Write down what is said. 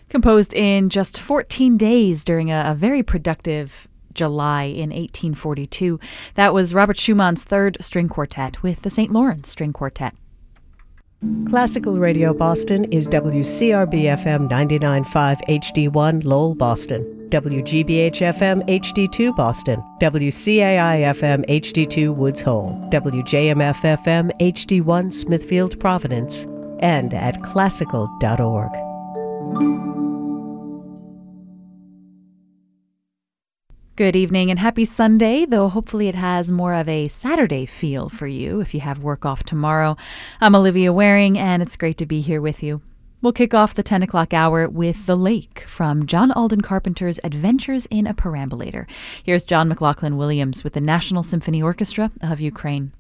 Composed in just 14 days during a very productive July in 1842. That was Robert Schumann's third string quartet with the St. Lawrence String Quartet. Classical Radio Boston is WCRB-FM 99.5 HD1 Lowell, Boston, WGBH-FM HD2 Boston, WCAI-FM HD2 Woods Hole, WJMF-FM HD1 Smithfield, Providence, and at classical.org. Good evening and happy Sunday, though hopefully it has more of a Saturday feel for you if you have work off tomorrow. I'm Olivia Waring, and it's great to be here with you. We'll kick off the 10 o'clock hour with The Lake from John Alden Carpenter's Adventures in a Perambulator. Here's John McLaughlin Williams with the National Symphony Orchestra of Ukraine.